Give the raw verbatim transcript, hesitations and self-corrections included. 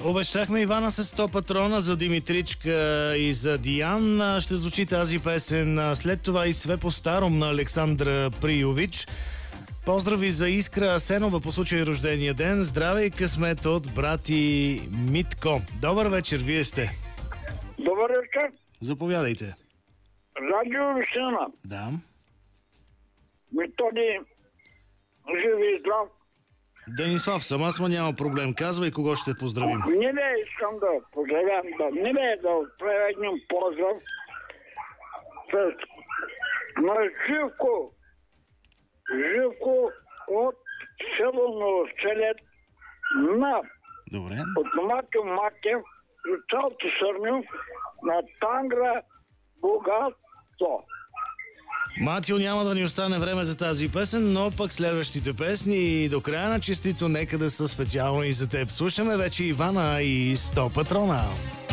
Обещахме Ивана с сто патрона за Димитричка и за Диан. Ще звучи тази песен. След това и Све по старом на Александра Приович. Поздрави за Искра Асенова по случай рождения ден. Здраве и късмет от брати Митко. Добър вечер, вие сте. Добър вечер. Заповядайте. Радио Русина. Да. Методи, живи и здрав. Денислав, сама сма няма проблем. Казвай кого ще поздравим. Не бе, искам да поздравям, да не бе да отправя един поздрав с на Живко. Живко от село Новоселец на Добре. от Матю Матев и цялото Сърмю на Тангра Богатство. Матио, няма да ни остане време за тази песен, но пък следващите песни и до края на честито нека да са специално и за теб. Слушаме вече Ивана и сто патрона.